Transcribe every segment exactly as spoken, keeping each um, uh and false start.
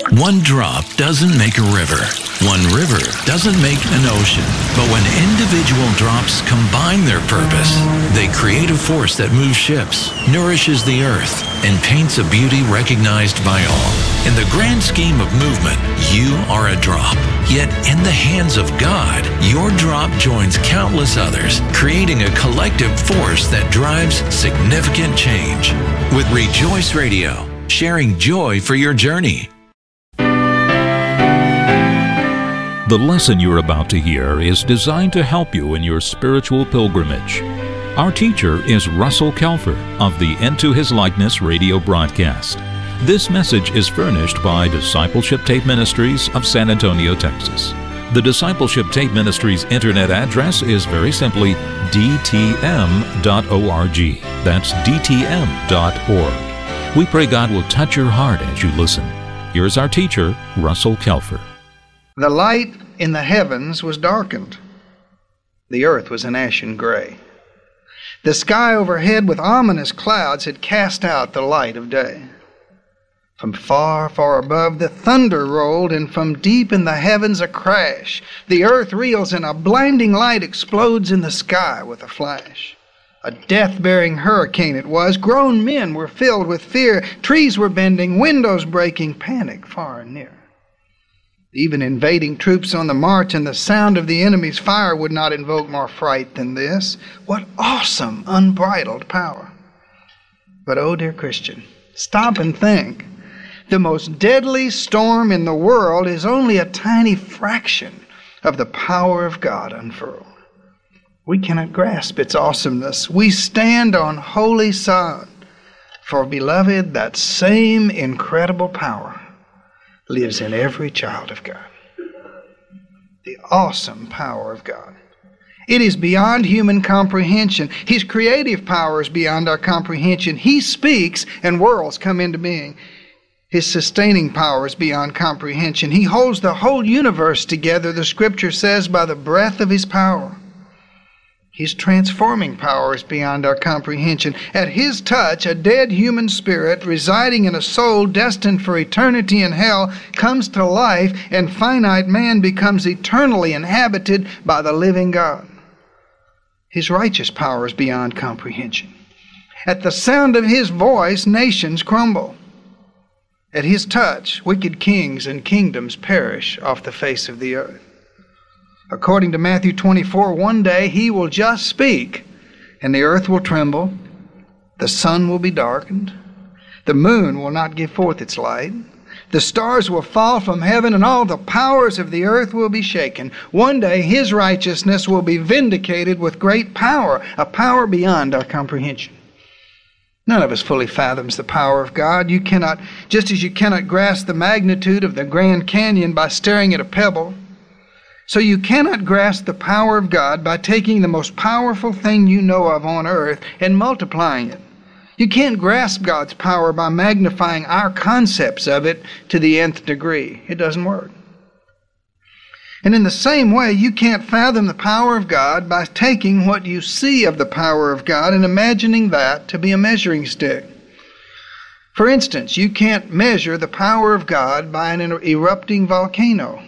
One drop doesn't make a river. One river doesn't make an ocean. But when individual drops combine their purpose, they create a force that moves ships, nourishes the earth, and paints a beauty recognized by all. In the grand scheme of movement, you are a drop. Yet in the hands of God, your drop joins countless others, creating a collective force that drives significant change. With Rejoice Radio, sharing joy for your journey. The lesson you're about to hear is designed to help you in your spiritual pilgrimage. Our teacher is Russell Kelfer of the Into His Likeness radio broadcast. This message is furnished by Discipleship Tape Ministries of San Antonio, Texas. The Discipleship Tape Ministries internet address is very simply d t m dot org. That's d t m dot org. We pray God will touch your heart as you listen. Here's our teacher, Russell Kelfer. The light in the heavens was darkened. The earth was an ashen gray. The sky overhead with ominous clouds had cast out the light of day. From far, far above, the thunder rolled, and from deep in the heavens a crash. The earth reels, and a blinding light explodes in the sky with a flash. A death-bearing hurricane it was. Grown men were filled with fear. Trees were bending, windows breaking, panic far and near. Even invading troops on the march and the sound of the enemy's fire would not invoke more fright than this. What awesome, unbridled power. But oh, dear Christian, stop and think. The most deadly storm in the world is only a tiny fraction of the power of God unfurled. We cannot grasp its awesomeness. We stand on holy sod. For, beloved, that same incredible power lives in every child of God. The awesome power of God. It is beyond human comprehension. His creative power is beyond our comprehension. He speaks and worlds come into being. His sustaining power is beyond comprehension. He holds the whole universe together, the Scripture says, by the breath of His power. His transforming power is beyond our comprehension. At His touch, a dead human spirit residing in a soul destined for eternity in hell comes to life, and finite man becomes eternally inhabited by the living God. His righteous power is beyond comprehension. At the sound of His voice, nations crumble. At His touch, wicked kings and kingdoms perish off the face of the earth. According to Matthew twenty-four, one day He will just speak, and the earth will tremble, the sun will be darkened, the moon will not give forth its light, the stars will fall from heaven, and all the powers of the earth will be shaken. One day His righteousness will be vindicated with great power, a power beyond our comprehension. None of us fully fathoms the power of God. You cannot, just as you cannot grasp the magnitude of the Grand Canyon by staring at a pebble, so you cannot grasp the power of God by taking the most powerful thing you know of on earth and multiplying it. You can't grasp God's power by magnifying our concepts of it to the nth degree. It doesn't work. And in the same way, you can't fathom the power of God by taking what you see of the power of God and imagining that to be a measuring stick. For instance, you can't measure the power of God by an erupting volcano.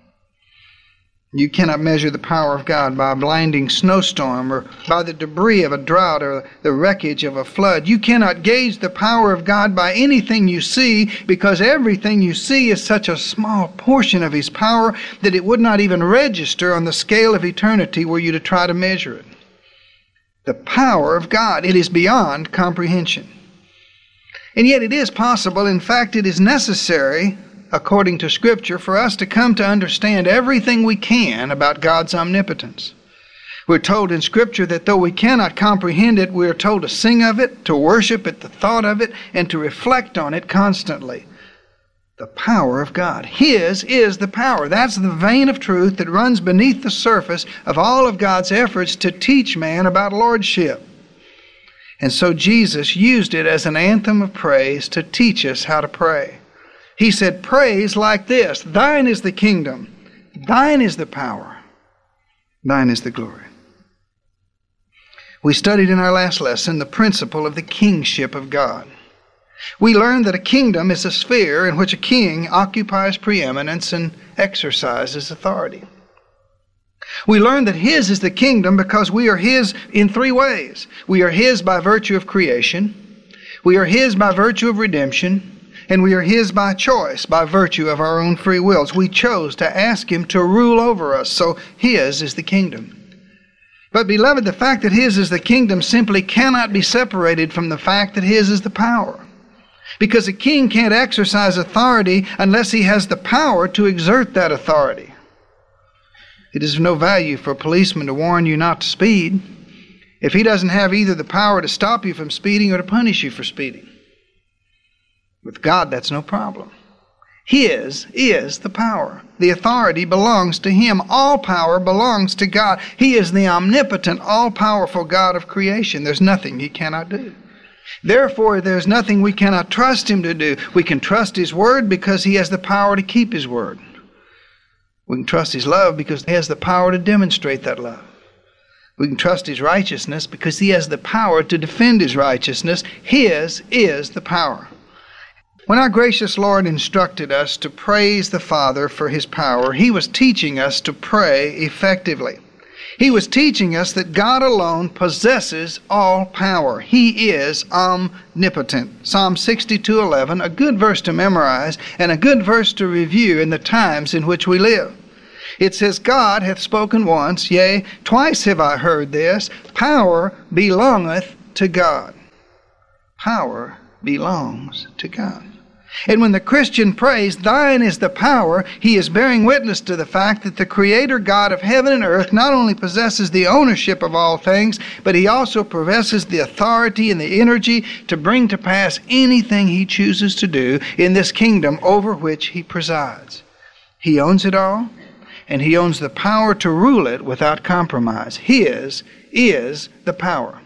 You cannot measure the power of God by a blinding snowstorm or by the debris of a drought or the wreckage of a flood. You cannot gauge the power of God by anything you see, because everything you see is such a small portion of His power that it would not even register on the scale of eternity were you to try to measure it. The power of God, it is beyond comprehension. And yet it is possible, in fact it is necessary, according to Scripture, for us to come to understand everything we can about God's omnipotence. We're told in Scripture that though we cannot comprehend it, we are told to sing of it, to worship at the thought of it, and to reflect on it constantly. The power of God. His is the power. That's the vein of truth that runs beneath the surface of all of God's efforts to teach man about lordship. And so Jesus used it as an anthem of praise to teach us how to pray. He said, praise like this: Thine is the kingdom, Thine is the power, Thine is the glory. We studied in our last lesson the principle of the kingship of God. We learn that a kingdom is a sphere in which a king occupies preeminence and exercises authority. We learn that His is the kingdom because we are His in three ways. We are His by virtue of creation, we are His by virtue of redemption, and we are His by choice, by virtue of our own free wills. We chose to ask Him to rule over us, so His is the kingdom. But beloved, the fact that His is the kingdom simply cannot be separated from the fact that His is the power. Because a king can't exercise authority unless he has the power to exert that authority. It is of no value for a policeman to warn you not to speed if he doesn't have either the power to stop you from speeding or to punish you for speeding. With God, that's no problem. His is the power. The authority belongs to Him. All power belongs to God. He is the omnipotent, all-powerful God of creation. There's nothing He cannot do. Therefore, there's nothing we cannot trust Him to do. We can trust His Word because He has the power to keep His Word. We can trust His love because He has the power to demonstrate that love. We can trust His righteousness because He has the power to defend His righteousness. His is the power. When our gracious Lord instructed us to praise the Father for His power, He was teaching us to pray effectively. He was teaching us that God alone possesses all power. He is omnipotent. Psalm sixty-two eleven, a good verse to memorize and a good verse to review in the times in which we live. It says, God hath spoken once, yea, twice have I heard this, power belongeth to God. Power belongs to God. And when the Christian prays, thine is the power, he is bearing witness to the fact that the Creator God of heaven and earth not only possesses the ownership of all things, but He also possesses the authority and the energy to bring to pass anything He chooses to do in this kingdom over which He presides. He owns it all, and He owns the power to rule it without compromise. His is the power.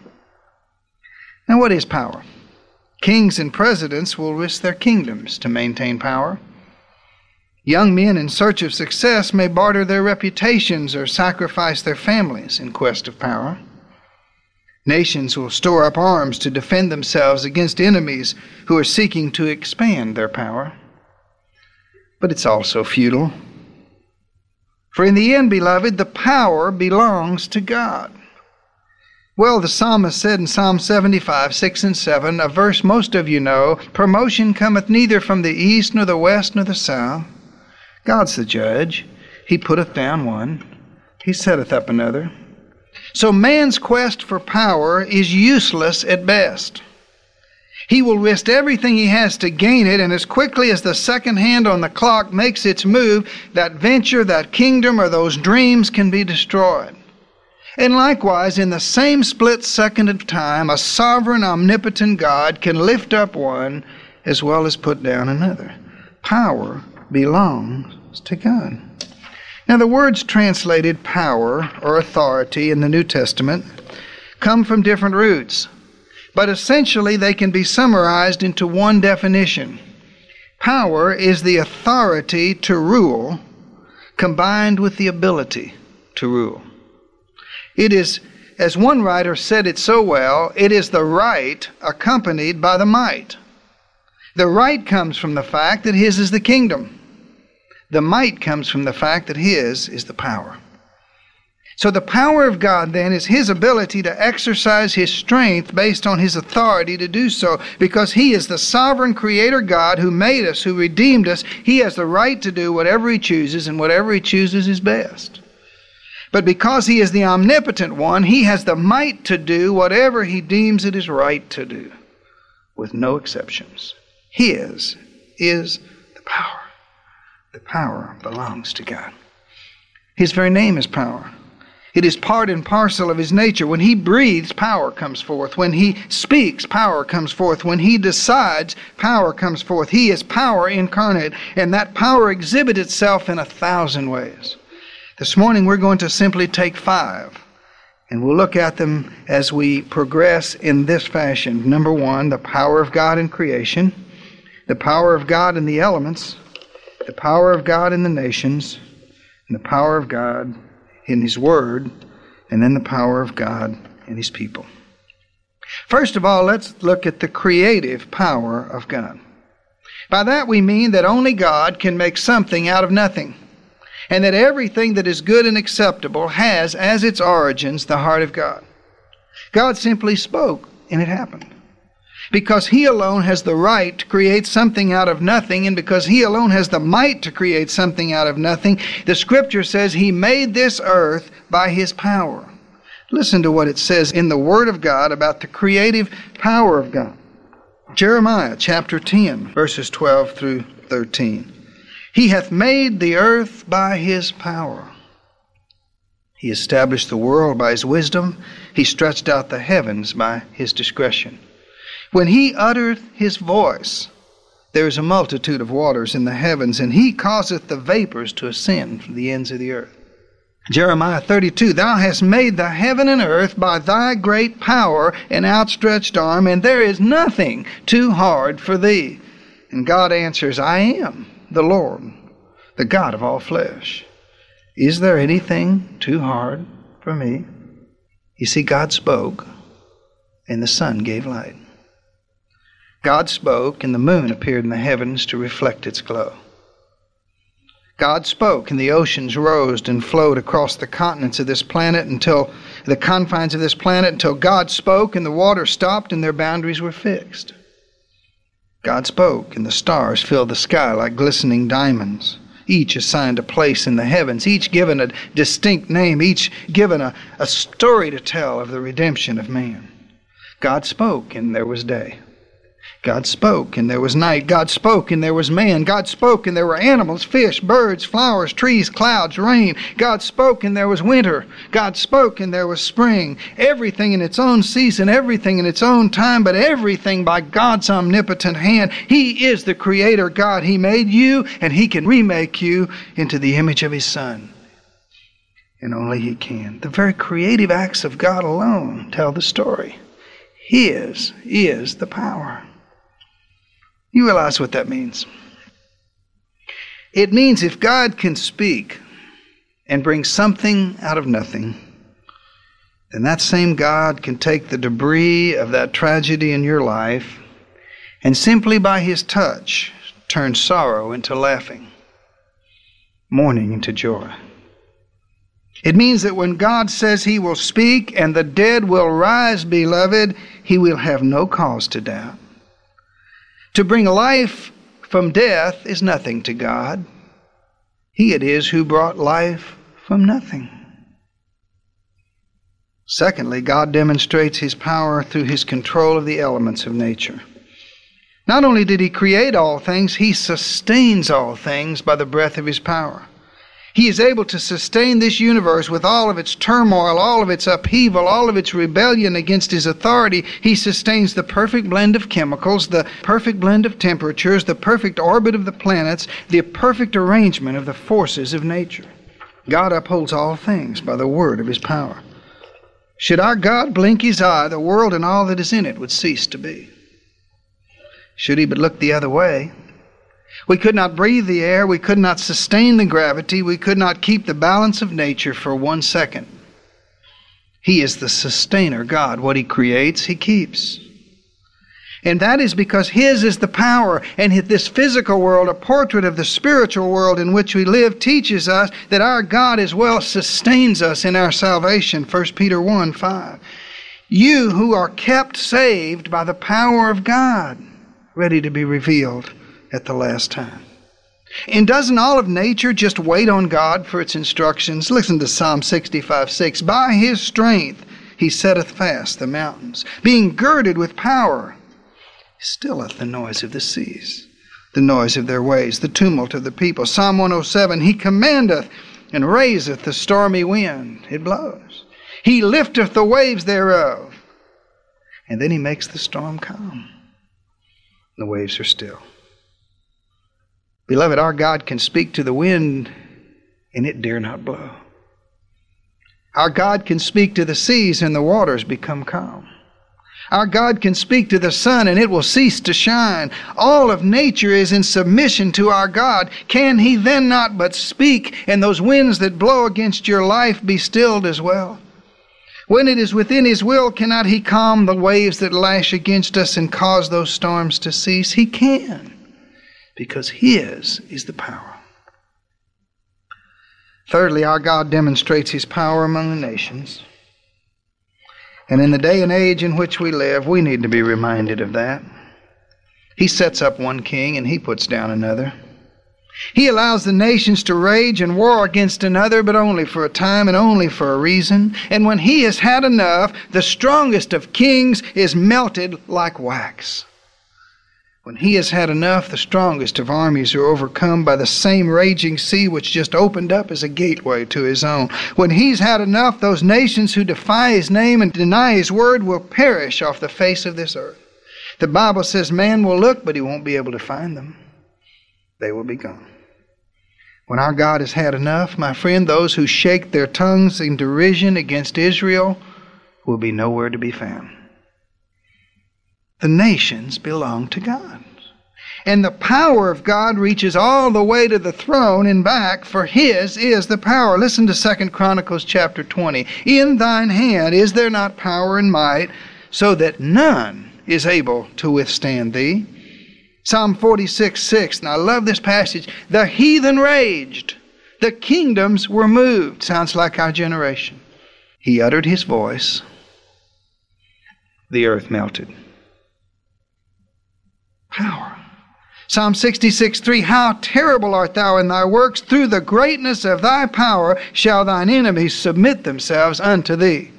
Now, what is power? Kings and presidents will risk their kingdoms to maintain power. Young men in search of success may barter their reputations or sacrifice their families in quest of power. Nations will store up arms to defend themselves against enemies who are seeking to expand their power. But it's also futile. For in the end, beloved, the power belongs to God. Well, the psalmist said in Psalm seventy-five, six and seven, a verse most of you know, promotion cometh neither from the east, nor the west, nor the south. God's the judge. He putteth down one, He setteth up another. So man's quest for power is useless at best. He will risk everything he has to gain it, and as quickly as the second hand on the clock makes its move, that venture, that kingdom, or those dreams can be destroyed. And likewise, in the same split second of time, a sovereign, omnipotent God can lift up one as well as put down another. Power belongs to God. Now, the words translated power or authority in the New Testament come from different roots, but essentially they can be summarized into one definition. Power is the authority to rule combined with the ability to rule. It is, as one writer said it so well, it is the right accompanied by the might. The right comes from the fact that His is the kingdom. The might comes from the fact that His is the power. So the power of God then is His ability to exercise His strength based on His authority to do so. Because He is the sovereign Creator God who made us, who redeemed us. He has the right to do whatever He chooses, and whatever He chooses is best. But because He is the omnipotent one, He has the might to do whatever He deems it is right to do, with no exceptions. His is the power. The power belongs to God. His very name is power. It is part and parcel of His nature. When He breathes, power comes forth. When He speaks, power comes forth. When He decides, power comes forth. He is power incarnate, and that power exhibits itself in a thousand ways. This morning we're going to simply take five, and we'll look at them as we progress in this fashion. Number one, the power of God in creation, the power of God in the elements, the power of God in the nations, and the power of God in His Word, and then the power of God in His people. First of all, let's look at the creative power of God. By that we mean that only God can make something out of nothing, and that everything that is good and acceptable has as its origins the heart of God. God simply spoke, and it happened. Because He alone has the right to create something out of nothing, and because He alone has the might to create something out of nothing, the Scripture says He made this earth by His power. Listen to what it says in the Word of God about the creative power of God. Jeremiah chapter ten, verses twelve through thirteen. He hath made the earth by His power. He established the world by His wisdom. He stretched out the heavens by His discretion. When He uttereth His voice, there is a multitude of waters in the heavens, and He causeth the vapors to ascend from the ends of the earth. Jeremiah thirty-two, Thou hast made the heaven and earth by Thy great power and outstretched arm, and there is nothing too hard for Thee. And God answers, I am the Lord, the God of all flesh. Is there anything too hard for me? You see, God spoke, and the sun gave light. God spoke, and the moon appeared in the heavens to reflect its glow. God spoke, and the oceans rose and flowed across the continents of this planet until the confines of this planet until God spoke, and the water stopped, and their boundaries were fixed. God spoke, and the stars filled the sky like glistening diamonds, each assigned a place in the heavens, each given a distinct name, each given a, a story to tell of the redemption of man. God spoke, and there was day. God spoke, and there was night. God spoke, and there was man. God spoke, and there were animals, fish, birds, flowers, trees, clouds, rain. God spoke, and there was winter. God spoke, and there was spring. Everything in its own season, everything in its own time, but everything by God's omnipotent hand. He is the Creator God. He made you, and He can remake you into the image of His Son. And only He can. The very creative acts of God alone tell the story. His is the power. You realize what that means? It means if God can speak and bring something out of nothing, then that same God can take the debris of that tragedy in your life and simply by His touch turn sorrow into laughing, mourning into joy. It means that when God says He will speak and the dead will rise, beloved, He will have no cause to doubt. To bring life from death is nothing to God. He it is who brought life from nothing. Secondly, God demonstrates His power through His control of the elements of nature. Not only did He create all things, He sustains all things by the breath of His power. He is able to sustain this universe with all of its turmoil, all of its upheaval, all of its rebellion against His authority. He sustains the perfect blend of chemicals, the perfect blend of temperatures, the perfect orbit of the planets, the perfect arrangement of the forces of nature. God upholds all things by the word of His power. Should our God blink His eye, the world and all that is in it would cease to be. Should He but look the other way, we could not breathe the air, we could not sustain the gravity, we could not keep the balance of nature for one second. He is the sustainer God. What He creates, He keeps. And that is because His is the power, and this physical world, a portrait of the spiritual world in which we live, teaches us that our God as well sustains us in our salvation. First Peter one five. You who are kept saved by the power of God, ready to be revealed at the last time. And doesn't all of nature just wait on God for its instructions? Listen to Psalm sixty-five six. By His strength He setteth fast the mountains. Being girded with power, He stilleth the noise of the seas, the noise of their waves, the tumult of the people. Psalm one oh seven. He commandeth and raiseth the stormy wind. It blows. He lifteth the waves thereof. And then He makes the storm calm. The waves are still. Beloved, our God can speak to the wind, and it dare not blow. Our God can speak to the seas, and the waters become calm. Our God can speak to the sun, and it will cease to shine. All of nature is in submission to our God. Can He then not but speak, and those winds that blow against your life be stilled as well? When it is within His will, cannot He calm the waves that lash against us and cause those storms to cease? He can, because His is the power. Thirdly, our God demonstrates His power among the nations. And in the day and age in which we live, we need to be reminded of that. He sets up one king and He puts down another. He allows the nations to rage and war against another, but only for a time and only for a reason. And when He has had enough, the strongest of kings is melted like wax. When He has had enough, the strongest of armies are overcome by the same raging sea which just opened up as a gateway to His own. When He's had enough, those nations who defy His name and deny His word will perish off the face of this earth. The Bible says man will look, but he won't be able to find them. They will be gone. When our God has had enough, my friend, those who shake their tongues in derision against Israel will be nowhere to be found. The nations belong to God. And the power of God reaches all the way to the throne and back, for His is the power. Listen to Second Chronicles chapter twenty. In thine hand is there not power and might, so that none is able to withstand thee? Psalm forty-six, six, and I love this passage. The heathen raged, the kingdoms were moved. Sounds like our generation. He uttered His voice, the earth melted. Power. Psalm sixty-six, three, how terrible art thou in thy works! Through the greatness of thy power shall thine enemies submit themselves unto thee.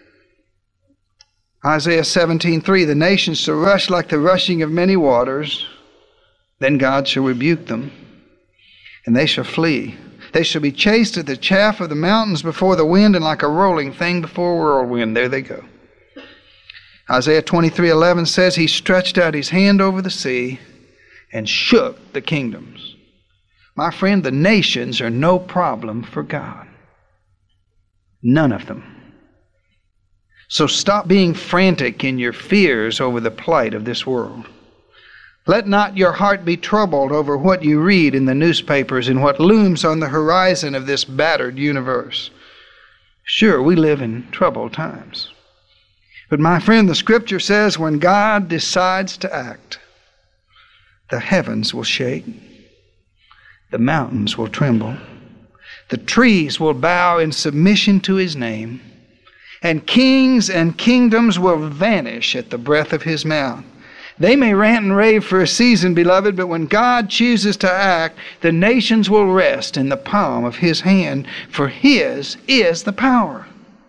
Isaiah seventeen, three, the nations shall rush like the rushing of many waters. Then God shall rebuke them, and they shall flee. They shall be chased as the chaff of the mountains before the wind, and like a rolling thing before a whirlwind. There they go. Isaiah twenty-three, eleven says, He stretched out His hand over the sea and shook the kingdoms. My friend, the nations are no problem for God. None of them. So stop being frantic in your fears over the plight of this world. Let not your heart be troubled over what you read in the newspapers and what looms on the horizon of this battered universe. Sure, we live in troubled times. But my friend, the Scripture says when God decides to act, the heavens will shake, the mountains will tremble, the trees will bow in submission to His name, and kings and kingdoms will vanish at the breath of His mouth. They may rant and rave for a season, beloved, but when God chooses to act, the nations will rest in the palm of His hand, for His is the power.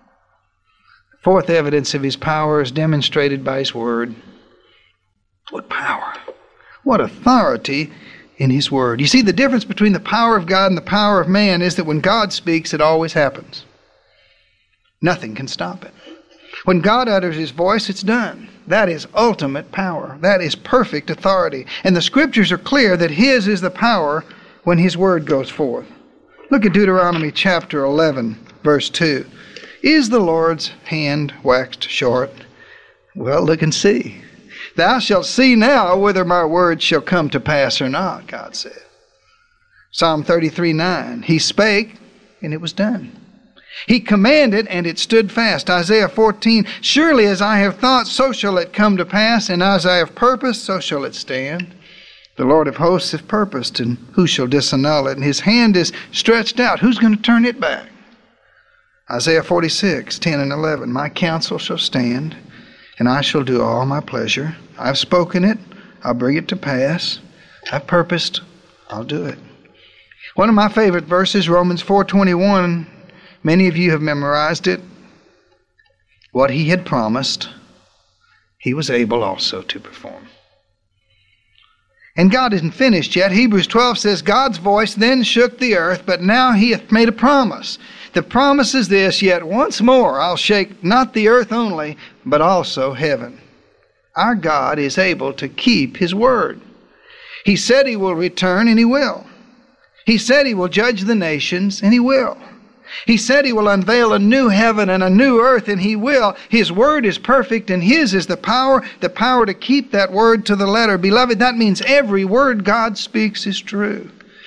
Fourth evidence of His power is demonstrated by His Word. What power! What authority in His Word. You see, the difference between the power of God and the power of man is that when God speaks, it always happens. Nothing can stop it. When God utters His voice, it's done. That is ultimate power. That is perfect authority. And the Scriptures are clear that His is the power when His Word goes forth. Look at Deuteronomy chapter eleven, verse two. Is the Lord's hand waxed short? Well, look and see. Thou shalt see now whether my word shall come to pass or not, God said. Psalm thirty-three, nine. He spake, and it was done. He commanded, and it stood fast. Isaiah fourteen, surely as I have thought, so shall it come to pass, and as I have purposed, so shall it stand. The Lord of hosts hath purposed, and who shall disannul it? And His hand is stretched out. Who's going to turn it back? Isaiah forty-six, ten and eleven. My counsel shall stand, and I shall do all my pleasure. I've spoken it, I'll bring it to pass. I've purposed, I'll do it. One of my favorite verses, Romans four twenty-one. Many of you have memorized it. What He had promised, He was able also to perform. And God isn't finished yet. Hebrews twelve says, God's voice then shook the earth, but now He hath made a promise. The promise is this, yet once more I'll shake not the earth only, but also heaven. Our God is able to keep His word. He said He will return, and He will. He said He will judge the nations, and He will. He said He will unveil a new heaven and a new earth, and He will. His word is perfect, and His is the power, the power to keep that word to the letter. Beloved, that means every word God speaks is true.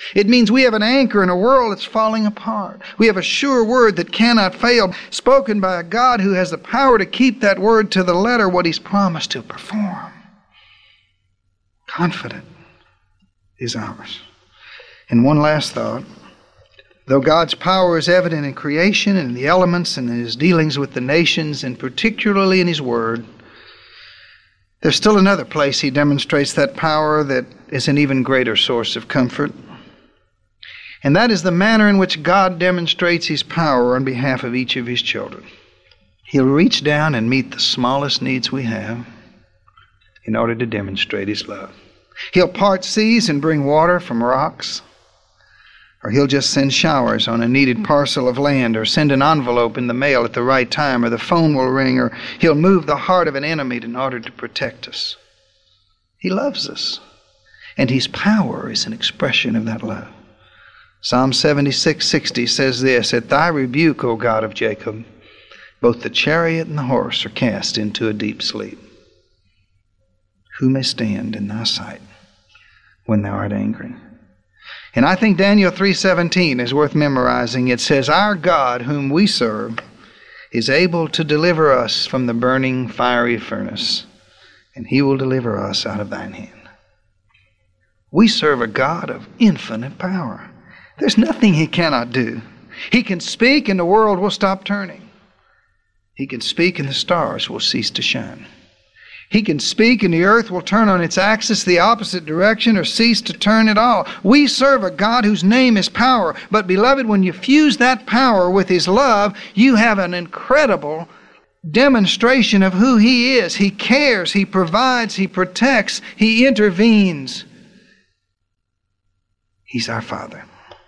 It means we have an anchor in a world that's falling apart. We have a sure word that cannot fail, spoken by a God who has the power to keep that word to the letter, what He's promised to perform. Confident is ours. And one last thought. Though God's power is evident in creation and in the elements and in His dealings with the nations, and particularly in His Word, there's still another place He demonstrates that power that is an even greater source of comfort. And that is the manner in which God demonstrates His power on behalf of each of His children. He'll reach down and meet the smallest needs we have in order to demonstrate His love. He'll part seas and bring water from rocks. Or He'll just send showers on a needed parcel of land, or send an envelope in the mail at the right time, or the phone will ring, or He'll move the heart of an enemy in order to protect us. He loves us, and His power is an expression of that love. Psalm seventy-six sixty says this, "At Thy rebuke, O God of Jacob, both the chariot and the horse are cast into a deep sleep. Who may stand in Thy sight when Thou art angry?" And I think Daniel three seventeen is worth memorizing. It says, "Our God, whom we serve, is able to deliver us from the burning fiery furnace, and He will deliver us out of Thine hand." We serve a God of infinite power. There's nothing He cannot do. He can speak and the world will stop turning. He can speak and the stars will cease to shine. He can speak and the earth will turn on its axis the opposite direction or cease to turn at all. We serve a God whose name is power. But beloved, when you fuse that power with His love, you have an incredible demonstration of who He is. He cares, He provides, He protects, He intervenes. He's our Father.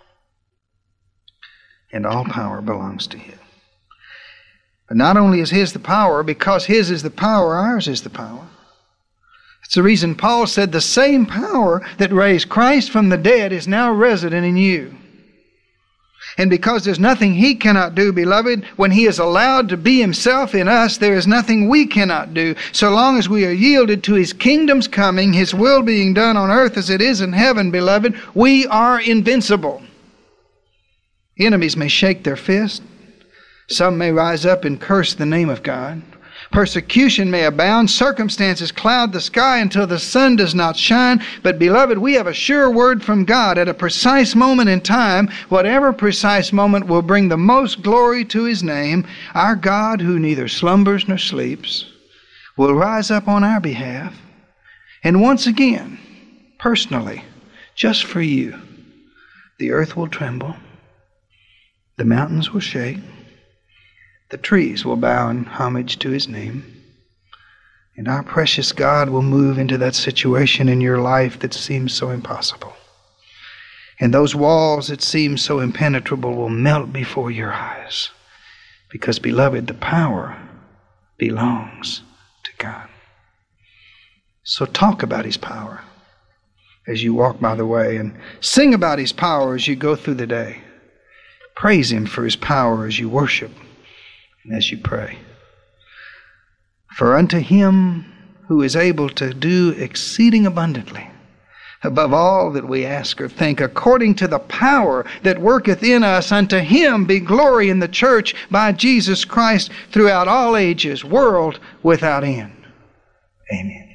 And all power belongs to Him. But not only is His the power, because His is the power, ours is the power. It's the reason Paul said the same power that raised Christ from the dead is now resident in you. And because there's nothing He cannot do, beloved, when He is allowed to be Himself in us, there is nothing we cannot do. So long as we are yielded to His kingdom's coming, His will being done on earth as it is in heaven, beloved, we are invincible. Enemies may shake their fist. Some may rise up and curse the name of God. Persecution may abound. Circumstances cloud the sky until the sun does not shine. But beloved, we have a sure word from God at a precise moment in time, whatever precise moment will bring the most glory to His name. Our God, who neither slumbers nor sleeps, will rise up on our behalf. And once again, personally, just for you, the earth will tremble. The mountains will shake. The trees will bow in homage to His name. And our precious God will move into that situation in your life that seems so impossible. And those walls that seem so impenetrable will melt before your eyes. Because, beloved, the power belongs to God. So talk about His power as you walk by the way, and sing about His power as you go through the day. Praise Him for His power as you worship and as you pray. For unto Him who is able to do exceeding abundantly, above all that we ask or think, according to the power that worketh in us, unto Him be glory in the church by Jesus Christ throughout all ages, world without end. Amen.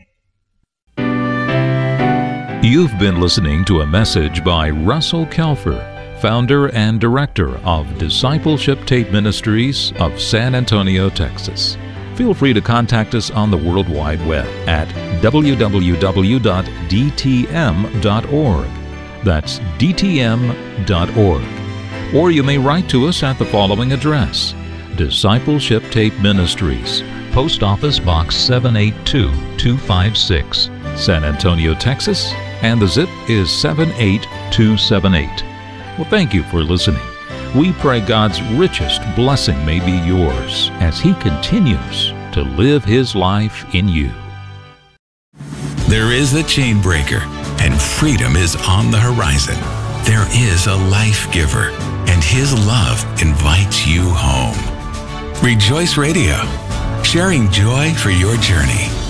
You've been listening to a message by Russell Kelfer, founder and director of Discipleship Tape Ministries of San Antonio, Texas. Feel free to contact us on the World Wide Web at w w w dot d t m dot org. That's d t m dot org. Or you may write to us at the following address: Discipleship Tape Ministries, Post Office Box seven eight two two five six, San Antonio, Texas, and the zip is seven eight two seven eight. Well, thank you for listening. We pray God's richest blessing may be yours as He continues to live His life in you. There is a chain breaker, and freedom is on the horizon. There is a life giver, and His love invites you home. Rejoice Radio, sharing joy for your journey.